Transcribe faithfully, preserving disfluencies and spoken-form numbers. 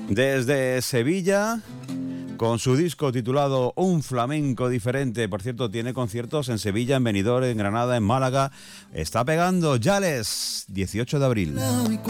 Desde Sevilla, con su disco titulado Un Flamenco Diferente. Por cierto, tiene conciertos en Sevilla, en Benidorm, en Granada, en Málaga. Está pegando Yales, dieciocho de abril.